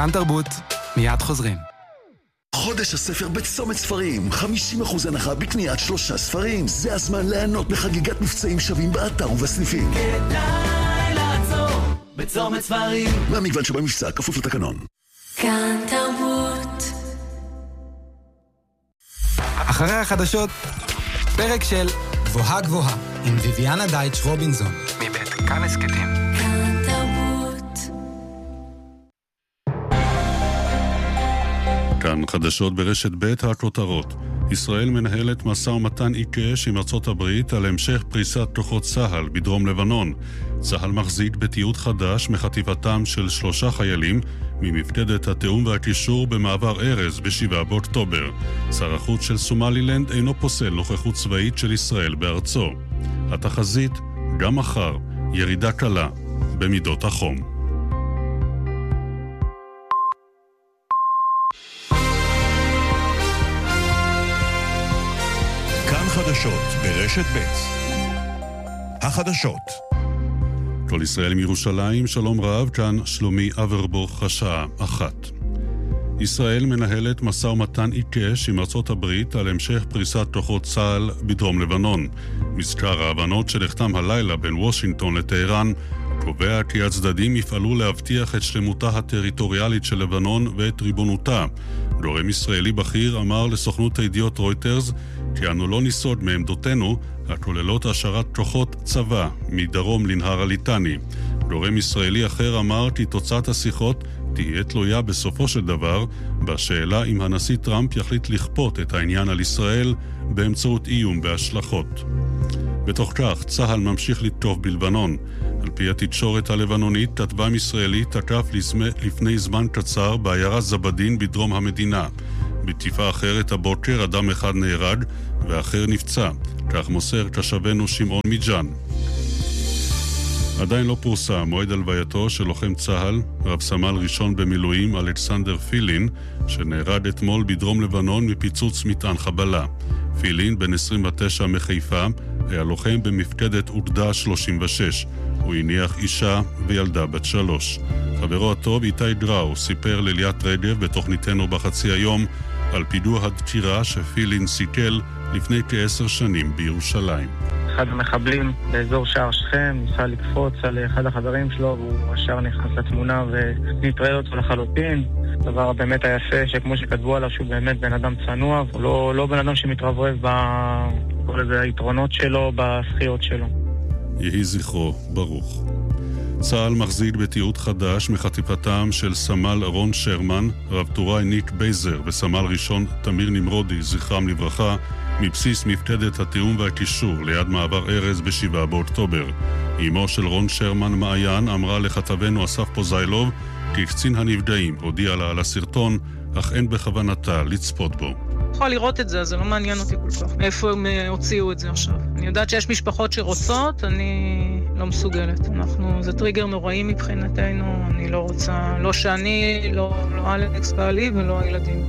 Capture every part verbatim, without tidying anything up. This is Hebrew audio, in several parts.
כאן תרבות, מיד חוזרים. חודש הספר בצומת ספרים, חמישים אחוז הנחה בקניית שלושה ספרים. זה הזמן ליהנות בחגיגת מבצעים שווים באתר ובסניפים. כדאי לעצור בצומת ספרים. והמגוון שבמבצע כפוף לתקנון. כאן תרבות. אחרי החדשות, פרק של גבוהה גבוהה עם ויביאנה דייטש רובינזון מבית כאן הסכתים. כאן תרבות. כאן חדשות ברשת ב' הכותרות. ישראל מנהלת משא ומתן עיקש עם ארצות הברית על המשך פריסת כוחות צה"ל בדרום לבנון. צה"ל מחזיק בתיעוד חדש מחטיפתם של שלושה חיילים ממפקדת התיאום והקישור במעבר ארז בשבעה באוקטובר. שר החוץ של סומלילנד אינו פוסל נוכחות צבאית של ישראל בארצו. התחזית, גם מחר, ירידה קלה במידות החום. כאן חדשות ברשת ב'. החדשות. כל ישראל מירושלים, שלום רב, כאן שלומי אברבוך, השעה אחת. ישראל מנהלת משא ומתן עיקש עם ארצות הברית על המשך פריסת כוחות צה"ל בדרום לבנון. מזכר ההבנות שנחתם הלילה בין וושינגטון לטהרן קובע כי הצדדים יפעלו להבטיח את שלמותה הטריטוריאלית של לבנון ואת ריבונותה. גורם ישראלי בכיר אמר לסוכנות הידיעות רויטרס כי אנו לא ניסוד מעמדותינו הכוללות השארת כוחות צבא מדרום לנהר הליטני. גורם ישראלי אחר אמר כי תוצאת השיחות תהיה תלויה בסופו של דבר בשאלה אם הנשיא טראמפ יחליט לכפות את העניין על ישראל באמצעות איום בהשלכות. בתוך כך, צה"ל ממשיך לתקוף בלבנון. על פי התקשורת הלבנונית, כטב"ם ישראלי תקף לפני זמן קצר בעיירה זבדין בדרום המדינה. בתקיפה אחרת הבוקר אדם אחד נהרג ואחר נפצע, כך מוסר תושבנו שמעון מיג'אן. עדיין לא פורסם מועד הלווייתו של לוחם צה"ל, רב סמל ראשון במילואים אלכסנדר פילין, שנהרג אתמול בדרום לבנון מפיצוץ מטען חבלה. פילין, בן עשרים ותשע מחיפה, היה לוחם במפקדת אוגדה שלושים ושש. הוא הניח אישה וילדה בת שלוש. חברו הטוב איתי דראו סיפר לליאת רגב בתוכניתנו בחצי היום על פיגוע הדקירה שפילין סיכל לפני כעשר שנים בירושלים. אחד המחבלים באזור שער שכם ניסה לקפוץ על אחד החדרים שלו והוא ישר נכנס לתמונה ונטרל אותו לחלוטין. דבר באמת היפה שכמו שכתבו עליו שהוא באמת בן אדם צנוע, הוא לא, לא בן אדם שמתרברב בכל איזה היתרונות שלו, בזכיות שלו. יהי זכרו ברוך. צה"ל מחזיק בתיעוד חדש מחטיפתם של סמל רון שרמן, רב טוראי ניק בייזר וסמל ראשון תמיר נמרודי, זכרם לברכה, מבסיס מפקדת התיאום והקישור ליד מעבר ארז בשבעה באוקטובר. אמו של רון שרמן מעיין אמרה לכתבנו אסף פוזיילוב כי קצין הנפגעים הודיע לה על הסרטון, אך אין בכוונתה לצפות בו. יכול לראות את זה, אז זה לא מעניין אותי כל כך. איפה הם הוציאו את זה עכשיו? אני יודעת שיש משפחות שרוצות, אני לא מסוגלת. אנחנו, זה טריגר נוראי מבחינתנו, אני לא רוצה, לא שאני, לא, לא אלכס בעלי ולא הילדים.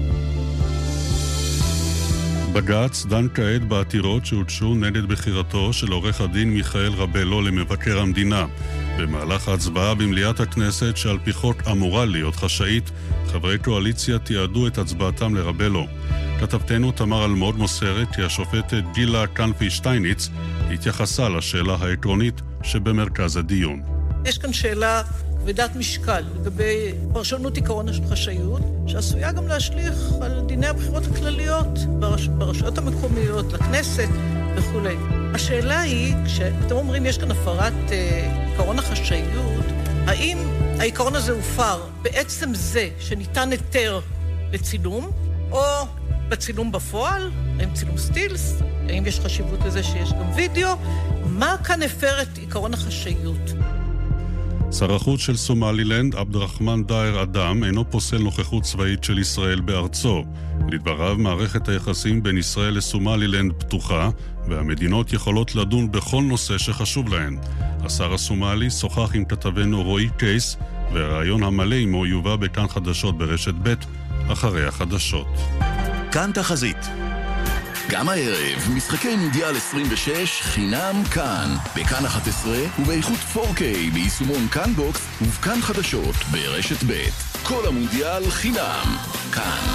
בג"ץ דן כעת בעתירות שהוגשו נגד בחירתו של עורך הדין מיכאל רבלו למבקר המדינה. במהלך ההצבעה במליאת הכנסת שעל פי חוק אמורה להיות חשאית, חברי קואליציה תיעדו את הצבעתם לרבלו. כתבתנו תמר אלמוד מוסרת כי השופטת גילה קנפי שטייניץ התייחסה לשאלה העקרונית שבמרכז הדיון. יש כאן שאלה כבדת משקל לגבי פרשנות עיקרון החשאיות, שעשויה גם להשליך על דיני הבחירות הכלליות ברש... ברשויות המקומיות, לכנסת וכו'. השאלה היא, כשאתם אומרים יש כאן הפרת אה, עיקרון החשאיות, האם העיקרון הזה הופר בעצם זה שניתן היתר לצילום, או בצילום בפועל, האם צילום סטילס, האם יש חשיבות לזה שיש גם וידאו, מה כאן הפר את עיקרון החשאיות? שר החוץ של סומלילנד, עבדרחמן דאר אדם, אינו פוסל נוכחות צבאית של ישראל בארצו. לדבריו, מערכת היחסים בין ישראל לסומלילנד פתוחה, והמדינות יכולות לדון בכל נושא שחשוב להן. השר הסומלי שוחח עם כתבנו רועי קייס, והרעיון המלא עמו יובא בכאן חדשות ברשת ב' אחרי החדשות. כאן תחזית. גם הערב, משחקי מונדיאל עשרים ושש חינם כאן, בכאן אחת עשרה ובאיכות פור קיי ביישומון כאן בוקס ובכאן חדשות ברשת ב'. כל המונדיאל חינם כאן.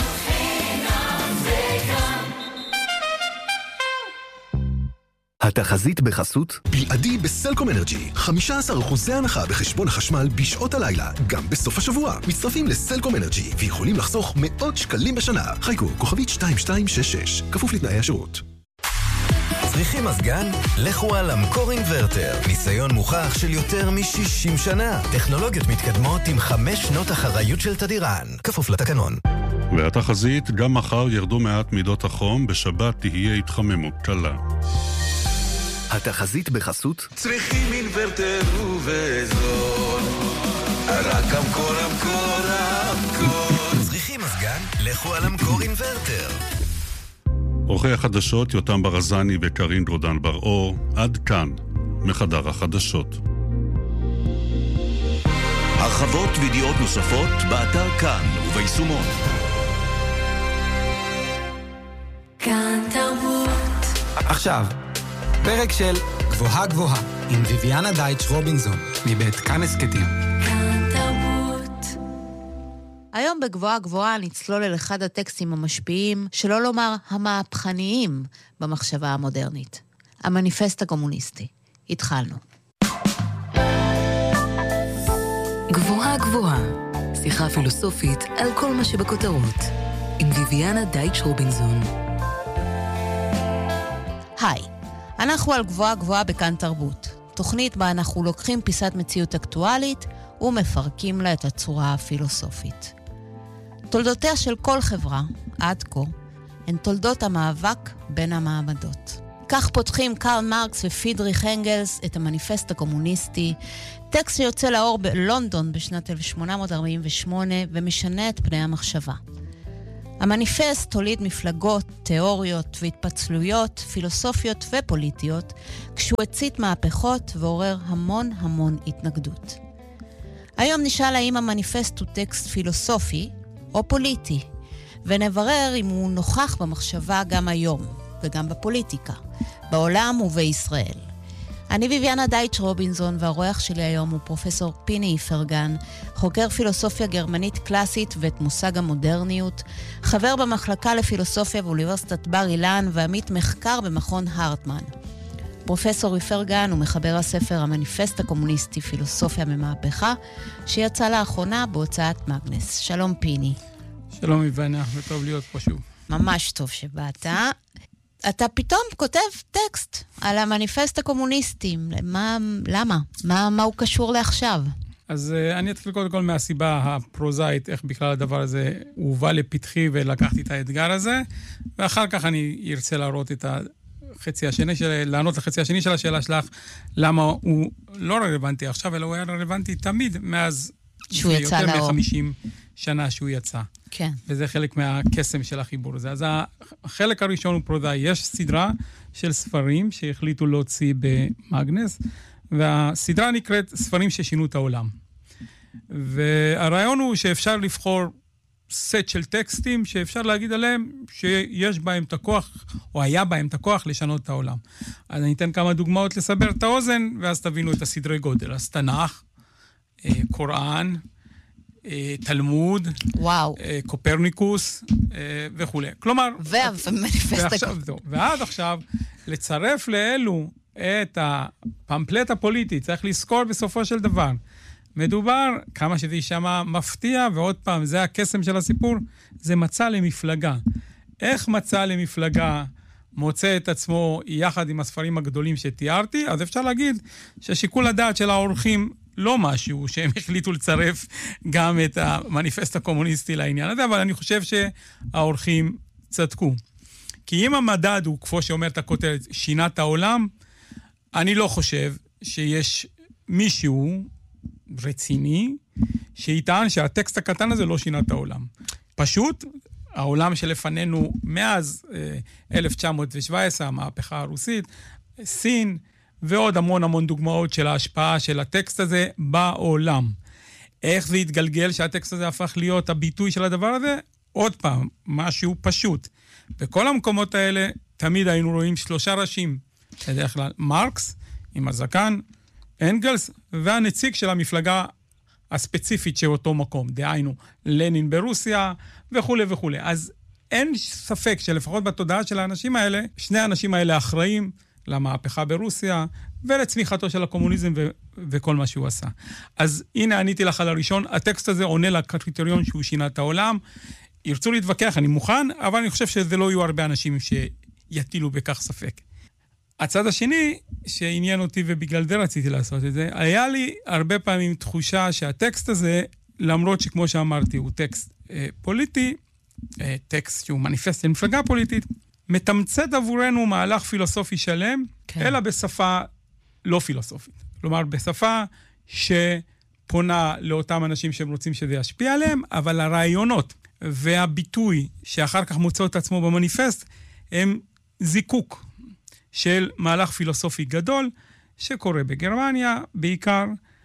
התחזית בחסות בלעדי בסלקום אנרג'י, חמישה עשר אחוז הנחה בחשבון החשמל בשעות הלילה, גם בסוף השבוע. מצטרפים לסלקום אנרג'י ויכולים לחסוך מאות שקלים בשנה. חיכו, כוכבית שתיים שתיים שש שש, כפוף לתנאי השירות. צריכים מזגן? לכו על המקור אינברטר. ניסיון מוכח של יותר מ-שישים שנה. טכנולוגיות מתקדמות עם חמש שנות אחריות של תדירן. כפוף לתקנון. והתחזית, גם מחר ירדו מעט מידות החום, בשבת תהיה התחממות קלה. התחזית בחסות צריכים אינברטר ובזול, רק המקור, המקור, המקור. צריכים מזגן? לכו על המקור אינברטר. אורחי החדשות יותם ברזני וקרין דרודן בר-אור, עד כאן, מחדר החדשות. הרחבות וידיעות נוספות באתר כאן וביישומון. כאן תרבות. עכשיו, פרק של גבוהה גבוהה עם ויביאנה דייטש רובינזון מבית כאן הסכתים. כאן תרבות. היום בגבוהה גבוהה נצלול אל אחד הטקסטים המשפיעים, שלא לומר המהפכניים במחשבה המודרנית. המניפסט הקומוניסטי. התחלנו. גבוהה גבוהה. שיחה פילוסופית על כל מה שבכותרות. עם ויביאנה דייטש רובינזון. היי. אנחנו על גבוהה גבוהה בכאן תרבות. תוכנית בה אנחנו לוקחים פיסת מציאות אקטואלית ומפרקים לה את הצורה הפילוסופית. תולדותיה של כל חברה, עד כה, הן תולדות המאבק בין המעמדות. כך פותחים קרל מרקס ופרידריך אנגלס את המניפסט הקומוניסטי, טקסט שיוצא לאור בלונדון בשנת אלף שמונה מאות ארבעים ושמונה ומשנה את פני המחשבה. המניפסט הוליד מפלגות, תיאוריות והתפצלויות, פילוסופיות ופוליטיות, כשהוא הצית מהפכות ועורר המון המון התנגדות. היום נשאל האם המניפסט הוא טקסט פילוסופי או פוליטי, ונברר אם הוא נוכח במחשבה גם היום, וגם בפוליטיקה, בעולם ובישראל. אני ויביאנה דייטש רובינזון, והרואח שלי היום הוא פרופסור פיני איפרגן, חוקר פילוסופיה גרמנית קלאסית ואת מושג המודרניות, חבר במחלקה לפילוסופיה באוניברסיטת בר אילן ועמית מחקר במכון הרטמן. פרופסור איפרגן הוא מחבר הספר המניפסט הקומוניסטי פילוסופיה ממהפכה, שיצא לאחרונה בהוצאת מגנס. שלום פיני. שלום ויביאנה, וטוב להיות פה שוב. ממש טוב שבאת. אתה פתאום כותב טקסט על המניפסט הקומוניסטי. מה, למה? מה, מה הוא קשור לעכשיו? אז uh, אני אתחיל קודם כל מהסיבה הפרוזאית, איך בכלל הדבר הזה הובא לפתחי ולקחתי את האתגר הזה, ואחר כך אני ארצה להראות את החצי השני של, לענות לחצי השני של השאלה שלך, למה הוא לא רלוונטי עכשיו, אלא הוא היה רלוונטי תמיד מאז שהוא יצא לאור. יותר מ-חמישים שנה שהוא יצא. כן. וזה חלק מהקסם של החיבור הזה. אז החלק הראשון הוא פרוזאי. יש סדרה של ספרים שהחליטו להוציא במגנס, והסדרה נקראת ספרים ששינו את העולם. והרעיון הוא שאפשר לבחור סט של טקסטים שאפשר להגיד עליהם שיש בהם את הכוח, או היה בהם את הכוח לשנות את העולם. אז אני אתן כמה דוגמאות לסבר את האוזן, ואז תבינו את הסדרי גודל. אז תנ"ך, קוראן, תלמוד, וואו. קופרניקוס וכו'. כלומר... והמניפסט הקומוניסטי. ועד עכשיו, לצרף לאלו את הפמפלט הפוליטי, צריך לזכור בסופו של דבר. מדובר, כמה שזה יישמע מפתיע, ועוד פעם, זה הקסם של הסיפור, זה מצא למפלגה. איך מצא למפלגה מוצא את עצמו יחד עם הספרים הגדולים שתיארתי? אז אפשר להגיד ששיקול הדעת של האורחים לא משהו שהם החליטו לצרף גם את המניפסט הקומוניסטי לעניין הזה, אבל אני חושב שהאורחים צדקו. כי אם המדד הוא, כמו שאומרת הכותרת, שינת העולם, אני לא חושב שיש מישהו רציני שיטען שהטקסט הקטן הזה לא שינה את העולם. פשוט, העולם שלפנינו מאז אלף תשע מאות שבע עשרה, המהפכה הרוסית, סין, ועוד המון המון דוגמאות של ההשפעה של הטקסט הזה בעולם. איך זה התגלגל שהטקסט הזה הפך להיות הביטוי של הדבר הזה? עוד פעם, משהו פשוט. בכל המקומות האלה תמיד היינו רואים שלושה ראשים, בדרך כלל מרקס, עם הזקן, אנגלס, והנציג של המפלגה הספציפית של אותו מקום, דהיינו לנין ברוסיה וכו' וכו'. אז אין ספק שלפחות בתודעה של האנשים האלה, שני האנשים האלה אחראים למהפכה ברוסיה ולצמיחתו של הקומוניזם ו- וכל מה שהוא עשה. אז הנה עניתי לך על הראשון, הטקסט הזה עונה לקריטריון שהוא שינה את העולם. ירצו להתווכח, אני מוכן, אבל אני חושב שזה לא יהיו הרבה אנשים שיטילו בכך ספק. הצד השני שעניין אותי ובגלל זה רציתי לעשות את זה, היה לי הרבה פעמים תחושה שהטקסט הזה, למרות שכמו שאמרתי הוא טקסט אה, פוליטי, אה, טקסט שהוא מניפסט למפלגה פוליטית, מתמצת עבורנו מהלך פילוסופי שלם, כן. אלא בשפה לא פילוסופית. כלומר, בשפה שפונה לאותם אנשים שהם רוצים שזה ישפיע עליהם, אבל הרעיונות והביטוי שאחר כך מוצא את עצמו במניפסט, הם זיקוק של מהלך פילוסופי גדול, שקורה בגרמניה בעיקר,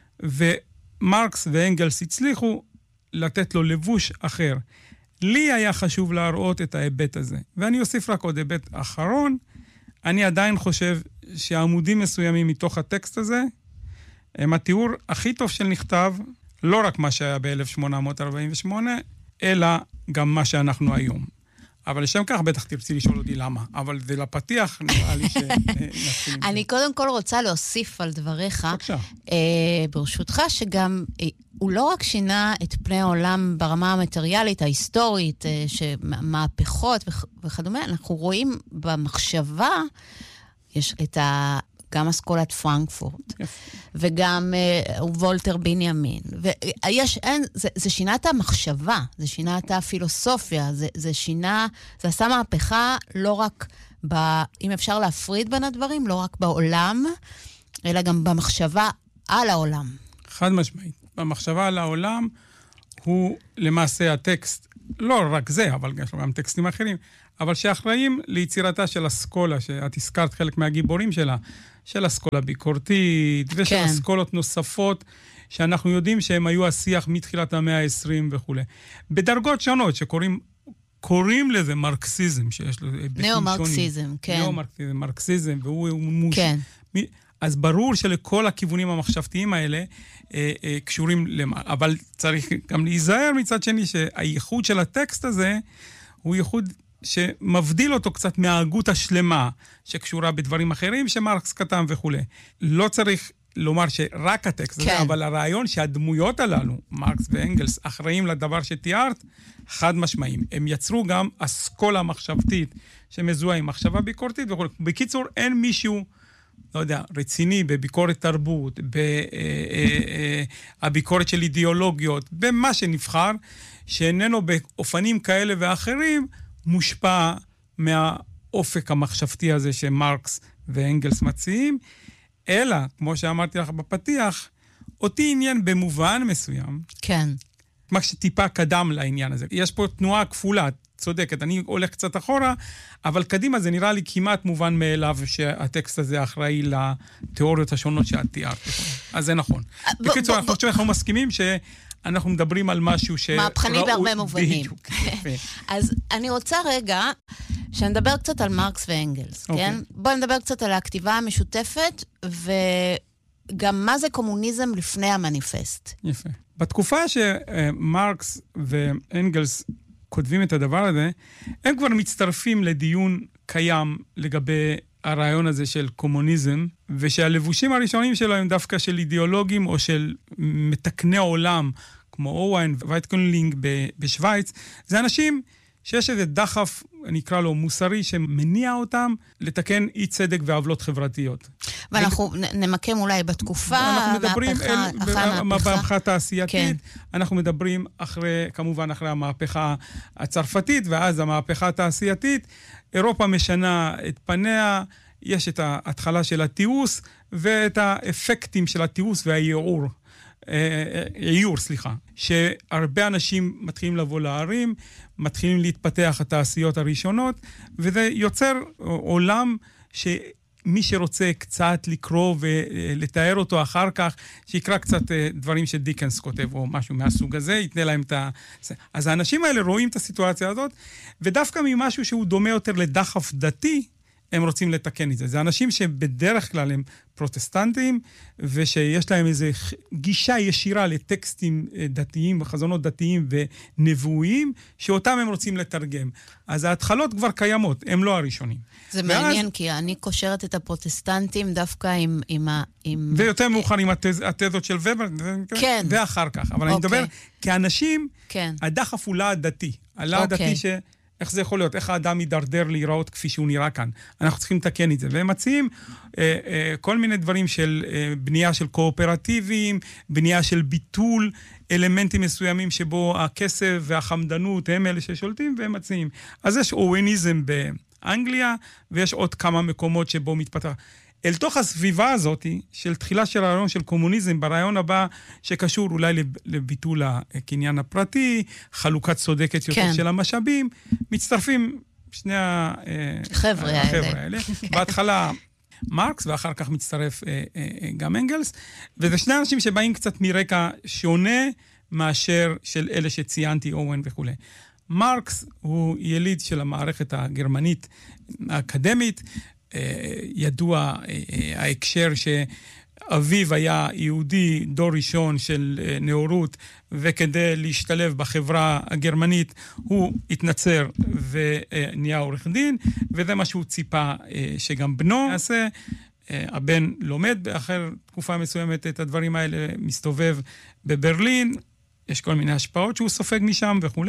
ומרקס ואנגלס הצליחו לתת לו לבוש אחר. לי היה חשוב להראות את ההיבט הזה. ואני אוסיף רק עוד היבט אחרון. אני עדיין חושב שעמודים מסוימים מתוך הטקסט הזה, הם התיאור הכי טוב של נכתב, לא רק מה שהיה ב-אלף שמונה מאות ארבעים ושמונה, אלא גם מה שאנחנו היום. אבל לשם כך בטח תרצי לשאול אותי למה. אבל זה לפתיח, נראה לי שנתחיל. אני קודם כל רוצה להוסיף על דבריך, ברשותך, שגם הוא לא רק שינה את פני העולם ברמה המטריאלית, ההיסטורית, מהפכות וכדומה, אנחנו רואים במחשבה, יש את ה... גם אסכולת פרנקפורט, וגם וולטר בנימין. ויש, אין, זה, זה שינה את המחשבה, זה שינה את הפילוסופיה, זה, זה שינה, זה עשה מהפכה לא רק, ב, אם אפשר להפריד בין הדברים, לא רק בעולם, אלא גם במחשבה על העולם. חד משמעית. במחשבה על העולם הוא למעשה הטקסט, לא רק זה, אבל יש לו גם טקסטים אחרים, אבל שאחראים ליצירתה של אסכולה, שאת הזכרת חלק מהגיבורים שלה, של אסכולה ביקורתית, ושל כן. אסכולות נוספות, שאנחנו יודעים שהם היו השיח מתחילת המאה ה-עשרים וכו'. בדרגות שונות, שקוראים קוראים לזה מרקסיזם, שיש לו היבטים שונים. נאו-מרקסיזם, כן. נאו-מרקסיזם, מרקסיזם, והוא מוש... כן. אז ברור שלכל הכיוונים המחשבתיים האלה אה, אה, קשורים למה. אבל צריך גם להיזהר מצד שני, שהייחוד של הטקסט הזה, הוא ייחוד שמבדיל אותו קצת מההגות השלמה, שקשורה בדברים אחרים, שמרקס כתב וכו'. לא צריך לומר שרק הטקסט הזה, כן. אבל הרעיון שהדמויות הללו, מרקס ואנגלס, אחראים לדבר שתיארת, חד משמעיים. הם יצרו גם אסכולה מחשבתית, שמזוהה עם מחשבה ביקורתית וכו'. בקיצור, אין מישהו, לא יודע, רציני בביקורת תרבות, בביקורת של אידיאולוגיות, במה שנבחר, שאיננו באופנים כאלה ואחרים, מושפע מהאופק המחשבתי הזה שמרקס ואנגלס מציעים, אלא, כמו שאמרתי לך בפתיח, אותי עניין במובן מסוים. כן. מה שטיפה קדם לעניין הזה. יש פה תנועה כפולה, צודקת, אני הולך קצת אחורה, אבל קדימה זה נראה לי כמעט מובן מאליו שהטקסט הזה אחראי לתיאוריות השונות שאת תיארת. אז זה נכון. בקיצור, אני חושב שאנחנו מסכימים ש... אנחנו מדברים על משהו ש... מהפכני בהרבה מובנים. אז אני רוצה רגע שנדבר קצת על מרקס ואנגלס, כן? בואו נדבר קצת על הכתיבה המשותפת, וגם מה זה קומוניזם לפני המניפסט. יפה. בתקופה שמרקס ואנגלס כותבים את הדבר הזה, הם כבר מצטרפים לדיון קיים לגבי הרעיון הזה של קומוניזם, ושהלבושים הראשונים שלו הם דווקא של אידיאולוגים או של מתקני עולם, כמו אוהן וייטקונלינג בשוויץ, זה אנשים שיש איזה דחף, נקרא לו מוסרי, שמניע אותם לתקן אי צדק ועוולות חברתיות. ואנחנו נמקם אולי בתקופה, המהפכה התעשייתית, אנחנו מדברים אחרי, כמובן אחרי המהפכה הצרפתית, ואז המהפכה התעשייתית, אירופה משנה את פניה, יש את ההתחלה של התיעוש, ואת האפקטים של התיעוש והייעור. איור, סליחה, שהרבה אנשים מתחילים לבוא לערים, מתחילים להתפתח התעשיות הראשונות, וזה יוצר עולם שמי שרוצה קצת לקרוא ולתאר אותו אחר כך, שיקרא קצת דברים שדיקנס כותב או משהו מהסוג הזה, יתנה להם את ה... אז האנשים האלה רואים את הסיטואציה הזאת, ודווקא ממשהו שהוא דומה יותר לדחף דתי, הם רוצים לתקן את זה. זה אנשים שבדרך כלל הם פרוטסטנטים, ושיש להם איזו גישה ישירה לטקסטים דתיים, חזונות דתיים ונבואיים, שאותם הם רוצים לתרגם. אז ההתחלות כבר קיימות, הם לא הראשונים. זה ואז... מעניין, כי אני קושרת את הפרוטסטנטים דווקא עם... עם, עם... ויותר מאוחר עם התז... התזות של ובר, כן. ואחר כך. אבל אוקיי. אני מדבר, כאנשים, כן. הדחף הוא לא הדתי. הלא אוקיי. הדתי ש... איך זה יכול להיות? איך האדם יידרדר להיראות כפי שהוא נראה כאן? אנחנו צריכים לתקן את זה. והם מציעים אה, אה, כל מיני דברים של אה, בנייה של קואופרטיביים, בנייה של ביטול אלמנטים מסוימים שבו הכסף והחמדנות הם אלה ששולטים, והם מציעים. אז יש אוווניזם באנגליה, ויש עוד כמה מקומות שבו מתפתח. אל תוך הסביבה הזאת של תחילה של הרעיון של קומוניזם, ברעיון הבא שקשור אולי לביטול הקניין הפרטי, חלוקת צודקת יותר כן. של המשאבים, מצטרפים שני החבר'ה האלה. האלה. בהתחלה מרקס, ואחר כך מצטרף גם אנגלס, וזה שני אנשים שבאים קצת מרקע שונה מאשר של אלה שציינתי, אוון וכו'. מרקס הוא יליד של המערכת הגרמנית האקדמית, ידוע ההקשר שאביו היה יהודי דור ראשון של נאורות, וכדי להשתלב בחברה הגרמנית הוא התנצר ונהיה עורך דין, וזה מה שהוא ציפה שגם בנו יעשה. הבן לומד באחר תקופה מסוימת את הדברים האלה, מסתובב בברלין, יש כל מיני השפעות שהוא סופג משם וכו',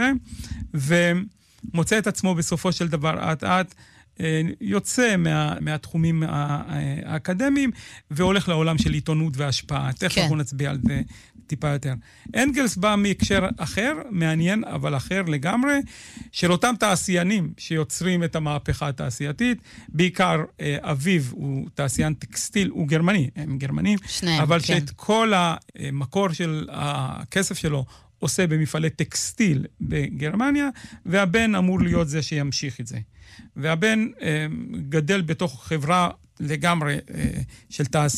ומוצא את עצמו בסופו של דבר עד עד יוצא מה, מהתחומים האקדמיים, והולך לעולם של עיתונות והשפעה. תכף אנחנו נצביע על זה טיפה יותר. אנגלס בא מהקשר אחר, מעניין, אבל אחר לגמרי, של אותם תעשיינים שיוצרים את המהפכה התעשייתית, בעיקר אביו הוא תעשיין טקסטיל, הוא גרמני, הם גרמנים, שניהם, אבל כן. שאת כל המקור של הכסף שלו עושה במפעלי טקסטיל בגרמניה, והבן אמור להיות זה שימשיך את זה. והבן אה, גדל בתוך חברה לגמרי אה, של תעשייה,